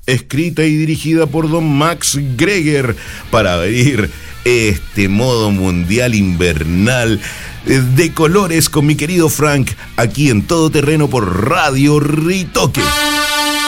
escrita y dirigida por don Max Greger, para abrir este modo mundial invernal de colores con mi querido Frank, aquí en Todo Terreno por Radio Ritoque.